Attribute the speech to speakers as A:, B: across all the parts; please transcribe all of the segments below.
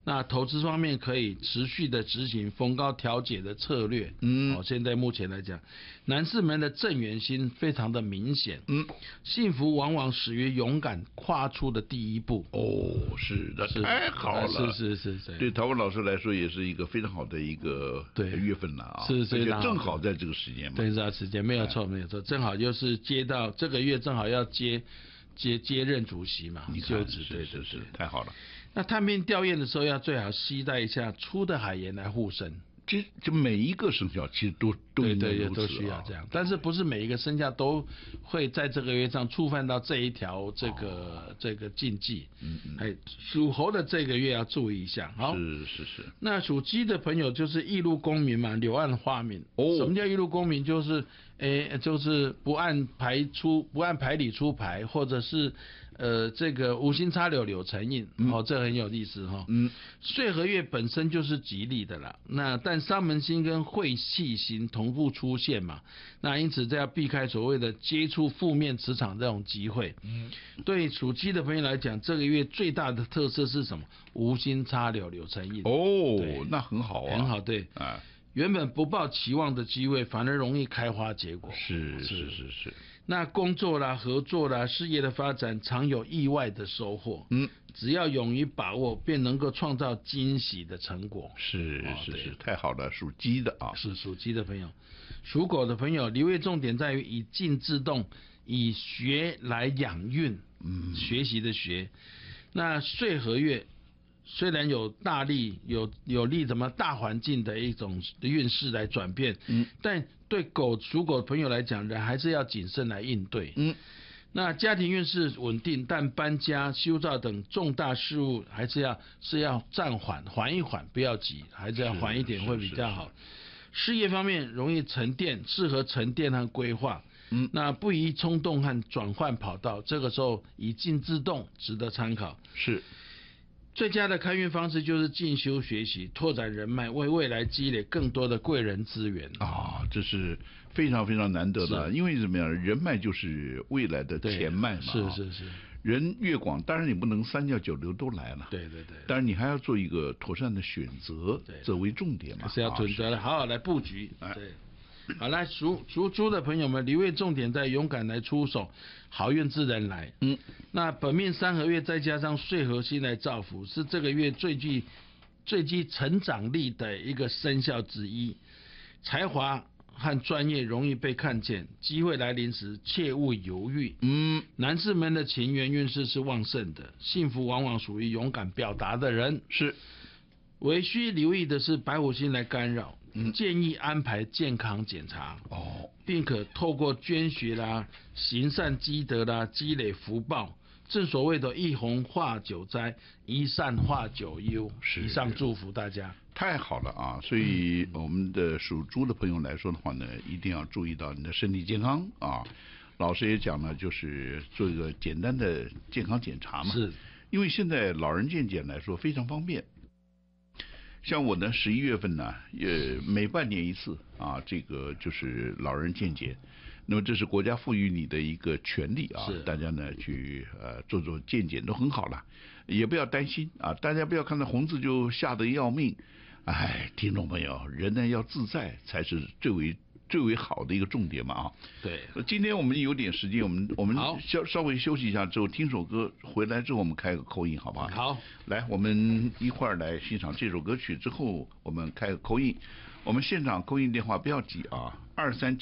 A: 那投资方面可以持续的执行逢高调节的策略。现在目前来讲，男士们的正缘心非常的明显。幸福往往始于勇敢跨出的第一步。
B: 是的，太好了。
A: 是，
B: 对陶文老师来说也是一个非常好的一个月份了啊。
A: 是，
B: 正好在这个时间嘛。
A: 对，这个时间没有错，正好就是接到这个月，正好要接任主席嘛，就职。对，
B: 太好了。
A: 那探病吊唁的时候，要最好携带一下粗的海盐来护身。
B: 这每一个生肖其实都应该如此，
A: 都需要这样，但是不是每一个生肖都会在这个月上触犯到这一条这个禁忌。属猴的这个月要注意一下。好，
B: 是。
A: 那属鸡的朋友就是一路公民嘛，柳暗花明。什么叫一路公民？就是不按牌理出牌，或者是这个无心插柳成荫。这很有意思哈。岁合月本身就是吉利的啦，但伤门星跟晦气星同步出现嘛，那因此这要避开所谓的接触负面磁场这种机会。对属鸡的朋友来讲，这个月最大的特色是什么？无心插柳成荫。
B: 那很好啊，
A: 很好。对原本不抱期望的机会，反而容易开花结果。
B: 是。
A: 那工作啦、合作啦、事业的发展，常有意外的收获。只要勇于把握，便能够创造惊喜的成果。
B: 是，太好了。属鸡的啊，
A: 是属鸡的朋友。属狗的朋友，留意重点在于以静制动，以学来养运。学习的学。那岁合月虽然有大利有利什么大环境的一种运势来转变，但对属狗的朋友来讲，人还是要谨慎来应对。那家庭运势稳定，但搬家、修造等重大事务还是要暂缓一缓，不要急，还是要缓一点会比较好。事业方面容易沉淀，适合沉淀和规划。那不宜冲动和转换跑道，这个时候以静制动，值得参考。
B: 是。
A: 最佳的开运方式就是进修学习，拓展人脉，为未来积累更多的贵人资源。
B: 这是非常非常难得的。因为怎么样，人脉就是未来的钱脉嘛。
A: 是。
B: 人越广，当然你不能三教九流都来了。
A: 对。
B: 当然你还要做一个妥善的选择，这为重点嘛。
A: 是要准则的，好好来布局。对。好，来属猪的朋友们，留意重点在勇敢来出手，好运自然来。那本命三合月再加上岁合星来造福，是这个月最具成长力的一个生肖之一。才华和专业容易被看见，机会来临时切勿犹豫。男士们的情缘运势是旺盛的，幸福往往属于勇敢表达的人。
B: 是。
A: 唯需留意的是白虎星来干扰。建议安排健康检查。并可透过捐血啦、行善积德啦，积累福报。正所谓的一红化九灾，一善化九忧。以上祝福大家。
B: 太好了啊！所以我们的属猪的朋友来说的话呢，一定要注意到你的身体健康啊。老师也讲了，就是做一个简单的健康检查嘛。
A: 是。
B: 因为现在老人健检来说非常方便。像我呢，11月份呢，每半年一次啊，这个就是老人健检。那么这是国家赋予你的一个权利啊，大家呢去做健检都很好了，也不要担心啊，大家不要看到红字就吓得要命。听众朋友，人呢要自在才是最为好的一个重点嘛啊。
A: 对。
B: 今天我们有点时间，我们稍微休息一下之后听首歌，回来之后我们开个口音好不好？
A: 好。
B: 来，我们一块儿来欣赏这首歌曲之后，我们开个口音。我们现场口音电话不要急啊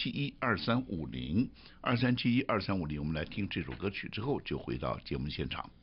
B: ，23712350，23712350，我们来听这首歌曲之后就回到节目现场。